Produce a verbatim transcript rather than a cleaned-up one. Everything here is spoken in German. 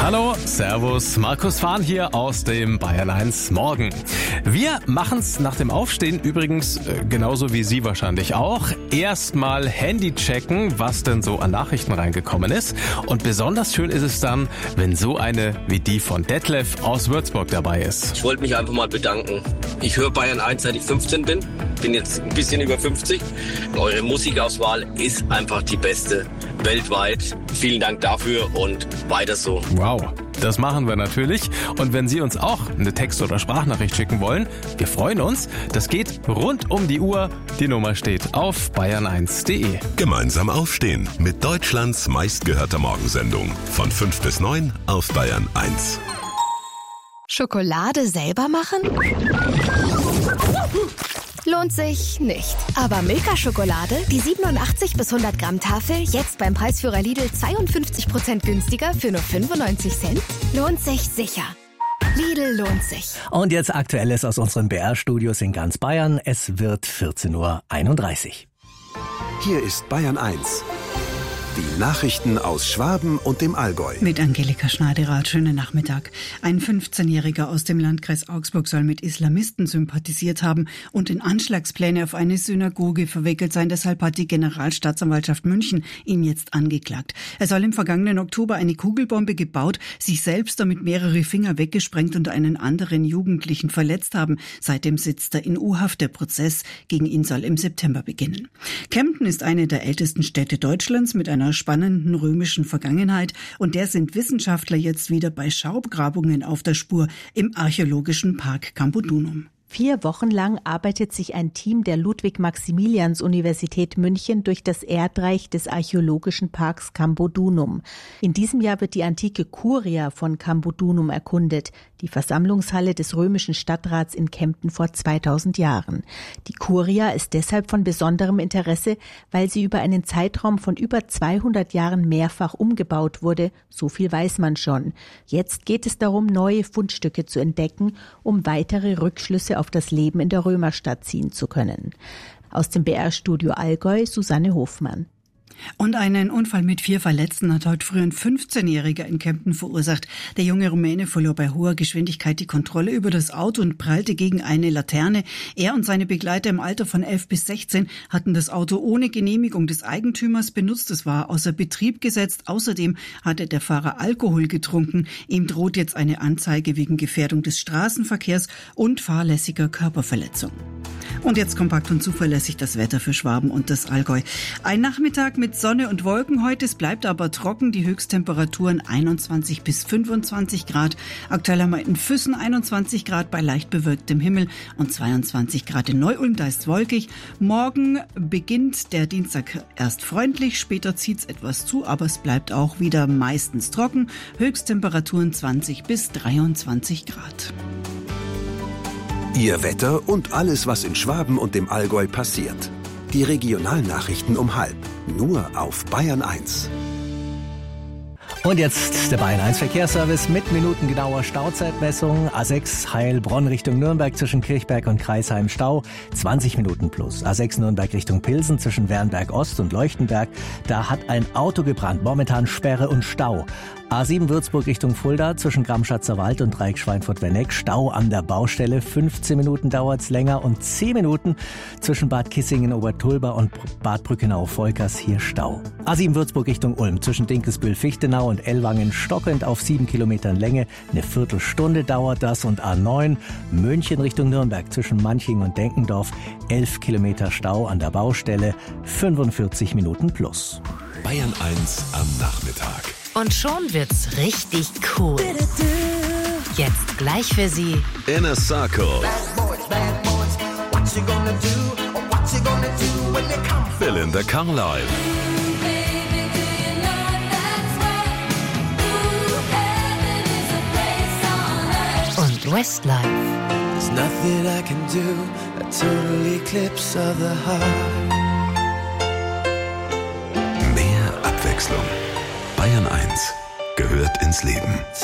Hallo, Servus, Markus Fahn hier aus dem Bayern eins Morgen. Wir machen's nach dem Aufstehen übrigens äh, genauso wie Sie wahrscheinlich auch. Erstmal Handy checken, was denn so an Nachrichten reingekommen ist. Und besonders schön ist es dann, wenn so eine wie die von Detlef aus Würzburg dabei ist. Ich wollte mich einfach mal bedanken. Ich höre Bayern eins, seit ich fünfzehn bin. Bin jetzt ein bisschen über fünfzig. Eure Musikauswahl ist einfach die beste weltweit. Vielen Dank dafür und weiter so. Wow, das machen wir natürlich. Und wenn Sie uns auch eine Text- oder Sprachnachricht schicken wollen, wir freuen uns. Das geht rund um die Uhr. Die Nummer steht auf bayern eins punkt de. Gemeinsam aufstehen mit Deutschlands meistgehörter Morgensendung. Von fünf bis neun auf Bayern eins. Schokolade selber machen? Lohnt sich nicht. Aber Milka-Schokolade, die siebenundachtzig bis hundert Gramm Tafel, jetzt beim Preisführer Lidl zweiundfünfzig Prozent günstiger für nur fünfundneunzig Cent? Lohnt sich sicher. Lidl lohnt sich. Und jetzt Aktuelles aus unseren B R-Studios in ganz Bayern. Es wird vierzehn Uhr einunddreißig. Hier ist Bayern eins. Die Nachrichten aus Schwaben und dem Allgäu. Mit Angelika Schneiderrath, schönen Nachmittag. Ein fünfzehnjähriger aus dem Landkreis Augsburg soll mit Islamisten sympathisiert haben und in Anschlagspläne auf eine Synagoge verwickelt sein. Deshalb hat die Generalstaatsanwaltschaft München ihn jetzt angeklagt. Er soll im vergangenen Oktober eine Kugelbombe gebaut, sich selbst damit mehrere Finger weggesprengt und einen anderen Jugendlichen verletzt haben. Seitdem sitzt er in U-Haft. Der Prozess gegen ihn soll im September beginnen. Kempten ist eine der ältesten Städte Deutschlands mit einer spannenden römischen Vergangenheit, und der sind Wissenschaftler jetzt wieder bei Schaubgrabungen auf der Spur im archäologischen Park Campodunum. Vier Wochen lang arbeitet sich ein Team der Ludwig-Maximilians-Universität München durch das Erdreich des archäologischen Parks Campodunum. In diesem Jahr wird die antike Curia von Campodunum erkundet, die Versammlungshalle des römischen Stadtrats in Kempten vor zweitausend Jahren. Die Curia ist deshalb von besonderem Interesse, weil sie über einen Zeitraum von über zweihundert Jahren mehrfach umgebaut wurde. So viel weiß man schon. Jetzt geht es darum, neue Fundstücke zu entdecken, um weitere Rückschlüsse auf das Leben in der Römerstadt ziehen zu können. Aus dem B R-Studio Allgäu, Susanne Hofmann. Und einen Unfall mit vier Verletzten hat heute früh ein fünfzehnjähriger in Kempten verursacht. Der junge Rumäne verlor bei hoher Geschwindigkeit die Kontrolle über das Auto und prallte gegen eine Laterne. Er und seine Begleiter im Alter von elf bis sechzehn hatten das Auto ohne Genehmigung des Eigentümers benutzt. Es war außer Betrieb gesetzt. Außerdem hatte der Fahrer Alkohol getrunken. Ihm droht jetzt eine Anzeige wegen Gefährdung des Straßenverkehrs und fahrlässiger Körperverletzung. Und jetzt kompakt und zuverlässig das Wetter für Schwaben und das Allgäu. Ein Nachmittag mit Sonne und Wolken heute, es bleibt aber trocken, die Höchsttemperaturen einundzwanzig bis fünfundzwanzig Grad. Aktuell haben wir in Füssen einundzwanzig Grad bei leicht bewölktem Himmel und zweiundzwanzig Grad in Neu-Ulm, da ist es wolkig. Morgen beginnt der Dienstag erst freundlich, später zieht es etwas zu, aber es bleibt auch wieder meistens trocken. Höchsttemperaturen zwanzig bis dreiundzwanzig Grad. Ihr Wetter und alles, was in Schwaben und dem Allgäu passiert. Die Regionalnachrichten um halb. Nur auf Bayern eins. Und jetzt der Bayern eins Verkehrsservice mit minutengenauer Stauzeitmessung. A sechs Heilbronn Richtung Nürnberg zwischen Kirchberg und Kreisheim Stau. zwanzig Minuten plus. A sechs Nürnberg Richtung Pilsen zwischen Wernberg Ost und Leuchtenberg. Da hat ein Auto gebrannt. Momentan Sperre und Stau. A sieben Würzburg Richtung Fulda zwischen Gramschatzer Wald und Dreieck Schweinfurt-Werneck. Stau an der Baustelle. fünfzehn Minuten dauert's länger und zehn Minuten zwischen Bad Kissingen, Obertulba und Bad Brückenau-Volkers. Hier Stau. A sieben Würzburg Richtung Ulm zwischen Dinkelsbühl-Fichtenau und Ellwangen stockend auf sieben Kilometern Länge. Eine Viertelstunde dauert das. Und A neun München Richtung Nürnberg zwischen Manching und Denkendorf. elf Kilometer Stau an der Baustelle. fünfundvierzig Minuten plus. Bayern eins am Nachmittag. Und schon wird's richtig cool. Jetzt gleich für Sie Inner Circle. Bill in the Car Live. Und Westlife. There's nothing I can do, a total eclipse of the heart. Mehr Abwechslung. Bayern eins gehört ins Leben.